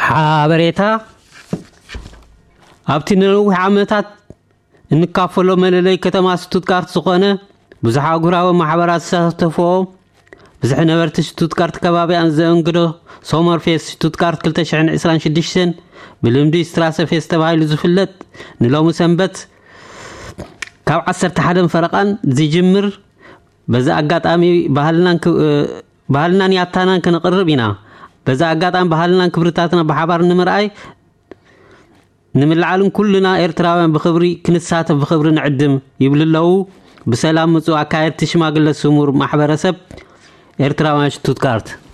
حابريتا ኣብቲ ንነዊሕ ዓመታት እንካፈሎ መለለይ ከተማ ስቱትጋርት ዝኾነ ብዙሕ ኣህጉራዊ ማሕበራት ዝሳተፍዎ ብዙሕ ነበርቲ ስቱትጋርት ከባቢያን ዘእንግዶ ሶመርፌስት ስቱትጋርት 2026 ብልምዲ ስትራሰፌስት ተባሂሉ ዝፍለጥ ንሎሚ ሰንበት ካብ 11 ፈረቓን ዝጅምር በዛ ኣጋጣሚ ባህልናን ያታናን ክንቅርብ ኢና በዛ ኣጋጣሚ ባህልናን ክብርታትና ብሓባር ንምርኣይ نملعلن كلنا إرتراوين بخبري كنسات بخبري نعدم يبللو بسلام مزو أكاير تشماغل السمور محبرسب إرتراوين شتوتغارت